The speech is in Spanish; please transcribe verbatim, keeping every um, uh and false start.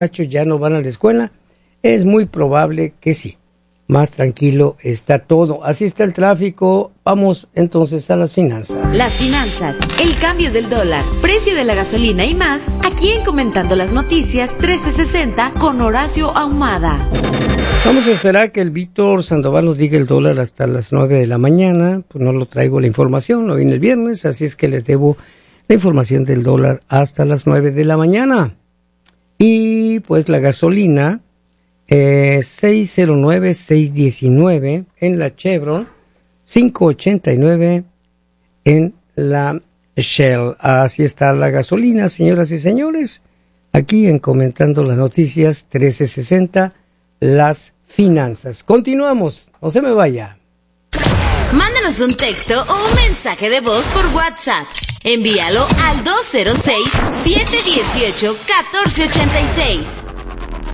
muchachos ya no van a la escuela, es muy probable que sí. Más tranquilo está todo. Así está el tráfico. Vamos entonces a las finanzas. Las finanzas, el cambio del dólar, precio de la gasolina y más, aquí en Comentando las Noticias trece sesenta con Horacio Ahumada. Vamos a esperar que el Víctor Sandoval nos diga el dólar hasta las nueve de la mañana. Pues no lo traigo la información, hoy en el viernes, así es que les debo la información del dólar hasta las nueve de la mañana. Y pues la gasolina... Eh, seis cero nueve, seis diecinueve en la Chevron, cinco ochenta y nueve en la Shell. Así está la gasolina, señoras y señores, aquí en Comentando las Noticias trece sesenta, las finanzas. Continuamos, no se me vaya. Mándanos un texto o un mensaje de voz por WhatsApp. Envíalo al dos cero seis, siete uno ocho, uno cuatro ocho seis.